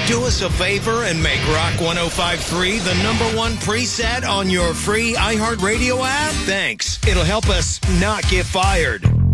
Do us a favor and make Rock 105.3 the #1 preset on your free iHeartRadio app? Thanks. It'll help us not get fired.